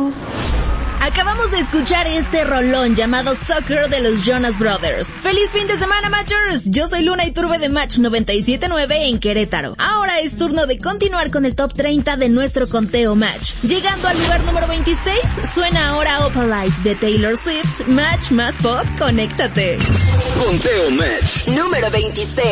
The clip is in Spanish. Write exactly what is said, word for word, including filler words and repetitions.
Acabamos de escuchar este rolón llamado Soccer de los Jonas Brothers. ¡Feliz fin de semana, Matchers! Yo soy Luna Iturbe de Match noventa y siete punto nueve en Querétaro. Ahora es turno de continuar con el top treinta de nuestro conteo Match. Llegando al lugar número veintiséis, suena ahora Opalite de Taylor Swift. Match más pop, conéctate. Conteo Match número veintiséis.